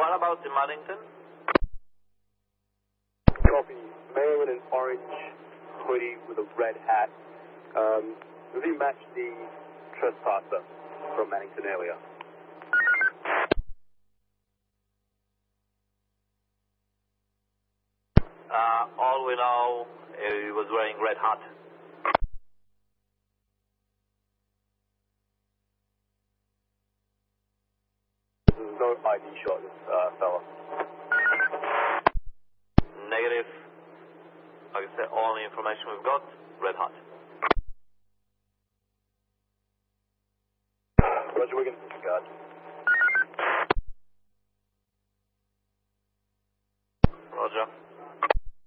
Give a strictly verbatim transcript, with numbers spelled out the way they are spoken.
Whereabouts in Maddington? Copy. Male in an orange hoodie with a red hat. Um, does he match the trespasser from Maddington earlier? Uh, all we know, he was wearing red hat. There's no I D shot, this uh, fella. Negative. Like I said, all the information we've got, red hat. Roger, we're going to disregard.